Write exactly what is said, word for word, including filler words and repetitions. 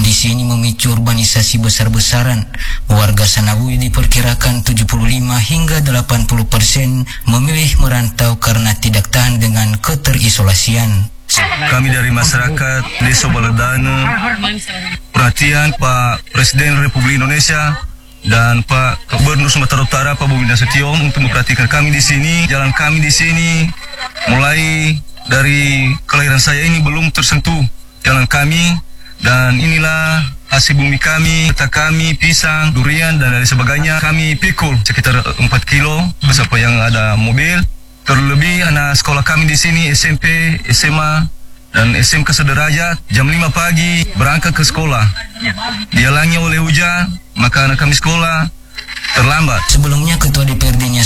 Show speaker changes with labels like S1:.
S1: Kondisi ini memicu urbanisasi besar-besaran. Warga Sanabui diperkirakan tujuh puluh lima hingga delapan puluh persen memilih merantau karena tidak tahan dengan keterisolasian.
S2: Kami dari masyarakat Desa Baladana, perhatian Pak Presiden Republik Indonesia dan Pak Gubernur Sumatera Utara Pak Bobi Nasution untuk memperhatikan kami di sini. Jalan kami di sini mulai dari kelahiran saya ini belum tersentuh jalan kami, dan inilah hasil bumi kami, kata kami, pisang, durian dan lain sebagainya. Kami pikul sekitar empat kilo bersama yang ada mobil. Terlebih anak sekolah kami di sini S M P, S M A dan S M K sederajat jam lima pagi berangkat ke sekolah. Dihalangi oleh hujan, maka anak kami sekolah terlambat.
S1: Sebelumnya Ketua D P R D-nya